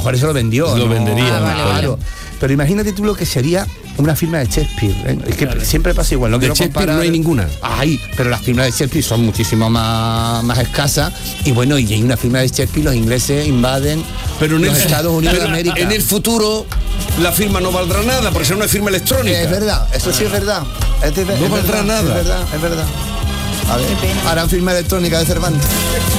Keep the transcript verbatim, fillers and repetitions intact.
mejor eso lo vendió. Lo ¿no? vendería, Ah, vale, claro. vale. Pero imagínate tú lo que sería una firma de Shakespeare. ¿eh? Es que claro. siempre pasa igual. No de Shakespeare comparar... no hay ninguna. Ay, pero las firmas de Shakespeare son muchísimo más, más escasas. Y bueno, y en una firma de Shakespeare los ingleses invaden pero en los el, Estados Unidos de América. En el futuro la firma no valdrá nada porque será una firma electrónica. Es verdad, eso sí es verdad. Es de, no es valdrá verdad, nada. Es verdad, es verdad. A ver, harán firma electrónica de Cervantes.